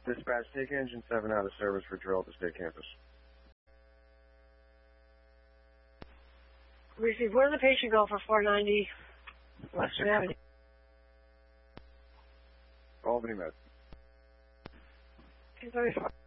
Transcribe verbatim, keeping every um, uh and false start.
Dispatch, take engine seven out of service for drill at the state campus. Receive. Where did the patient go for four ninety Western Avenue? Albany Med. two thirty-four.